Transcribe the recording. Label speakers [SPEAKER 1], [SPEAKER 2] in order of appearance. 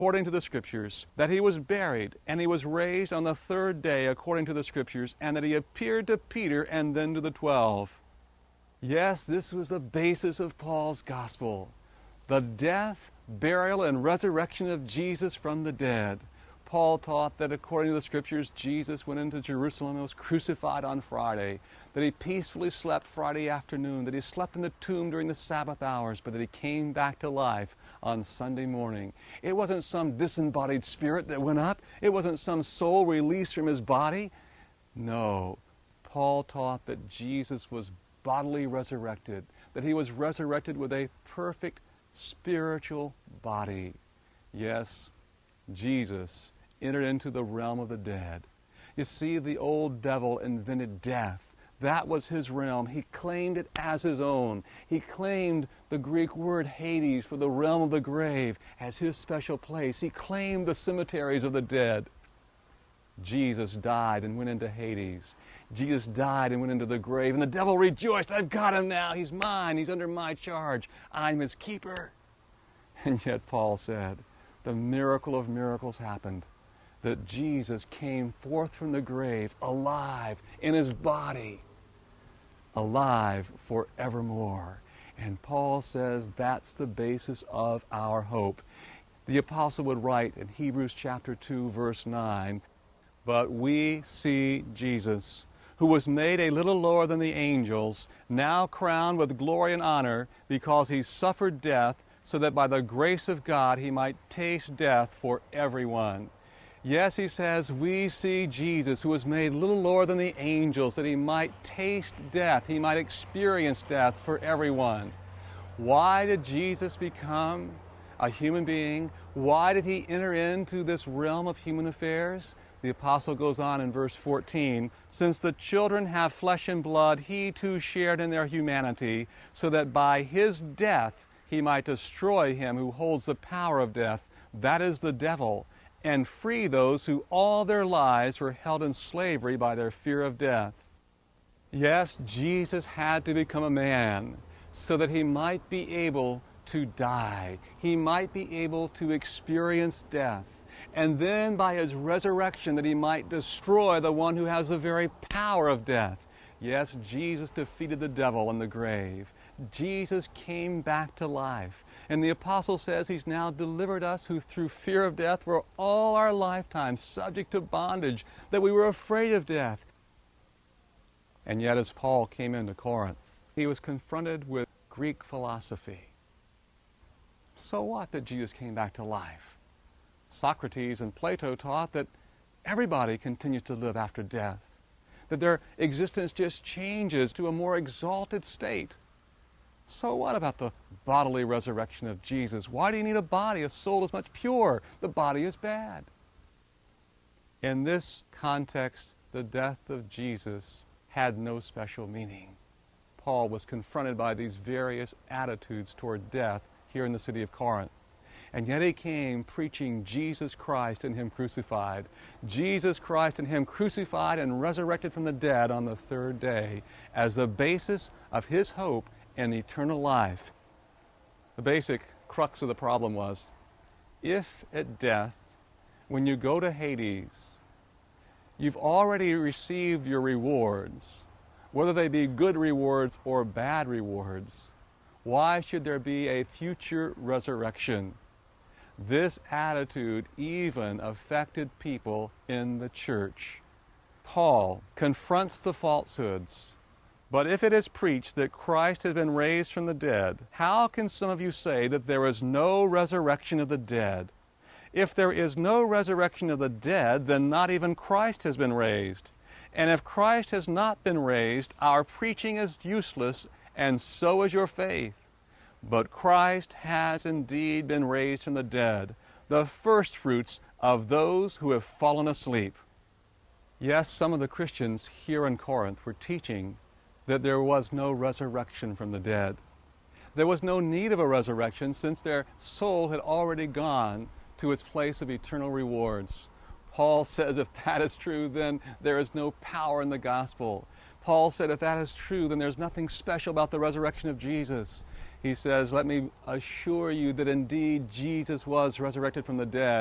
[SPEAKER 1] according to the Scriptures, that he was buried, and he was raised on the third day according to the Scriptures, and that he appeared to Peter and then to the 12. Yes, this was the basis of Paul's gospel. The death, burial, and resurrection of Jesus from the dead. Paul taught that according to the Scriptures, Jesus went into Jerusalem and was crucified on Friday, that he peacefully slept Friday afternoon, that he slept in the tomb during the Sabbath hours, but that he came back to life on Sunday morning. It wasn't some disembodied spirit that went up. It wasn't some soul released from his body. No, Paul taught that Jesus was bodily resurrected, that he was resurrected with a perfect spiritual body. Yes, Jesus entered into the realm of the dead. You see, the old devil invented death. That was his realm. He claimed it as his own. He claimed the Greek word Hades for the realm of the grave as his special place. He claimed the cemeteries of the dead. Jesus died and went into Hades. Jesus died and went into the grave, and the devil rejoiced. I've got him now. He's mine. He's under my charge. I'm his keeper. And yet Paul said, the miracle of miracles happened, that Jesus came forth from the grave alive in his body, alive forevermore. And Paul says that's the basis of our hope. The apostle would write in Hebrews chapter 2, verse 9, but we see Jesus, who was made a little lower than the angels, now crowned with glory and honor because he suffered death, so that by the grace of God he might taste death for everyone. Yes, he says, we see Jesus, who was made a little lower than the angels, that he might taste death, he might experience death for everyone. Why did Jesus become a human being? Why did he enter into this realm of human affairs? The apostle goes on in verse 14, since the children have flesh and blood, he too shared in their humanity, so that by his death he might destroy him who holds the power of death, that is the devil, and free those who all their lives were held in slavery by their fear of death. Yes, Jesus had to become a man so that he might be able to die. He might be able to experience death. And then by his resurrection that he might destroy the one who has the very power of death. Yes, Jesus defeated the devil in the grave. Jesus came back to life. And the apostle says he's now delivered us who through fear of death were all our lifetime subject to bondage, that we were afraid of death. And yet as Paul came into Corinth, he was confronted with Greek philosophy. So what that Jesus came back to life? Socrates and Plato taught that everybody continues to live after death, that their existence just changes to a more exalted state. So what about the bodily resurrection of Jesus? Why do you need a body? A soul is much pure. The body is bad. In this context, the death of Jesus had no special meaning. Paul was confronted by these various attitudes toward death here in the city of Corinth. And yet he came preaching Jesus Christ and him crucified. Jesus Christ and him crucified and resurrected from the dead on the third day as the basis of his hope and eternal life. The basic crux of the problem was, if at death, when you go to Hades, you've already received your rewards, whether they be good rewards or bad rewards, why should there be a future resurrection? This attitude even affected people in the church. Paul confronts the falsehoods. But if it is preached that Christ has been raised from the dead, how can some of you say that there is no resurrection of the dead? If there is no resurrection of the dead, then not even Christ has been raised. And if Christ has not been raised, our preaching is useless, and so is your faith. But Christ has indeed been raised from the dead, the firstfruits of those who have fallen asleep. Yes, some of the Christians here in Corinth were teaching that there was no resurrection from the dead. There was no need of a resurrection since their soul had already gone to its place of eternal rewards. Paul says if that is true, then there is no power in the gospel, Paul said if that is true, then there's nothing special about the resurrection of Jesus. He says, let me assure you that indeed Jesus was resurrected from the dead.